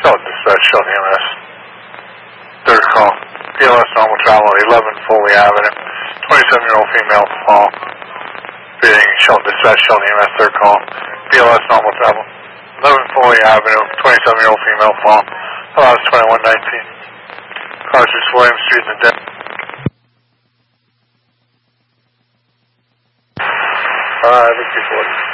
South Dispatch, Shelton EMS. Third call. BLS normal travel, 11 Foley Avenue. 27-year-old female fall. Being Shelton Dispatch, Shelton EMS, third call. BLS normal travel. 11 Foley Avenue, 27-year-old female fall. Allows 2119. Cars through William Street in the dead. Victory 40.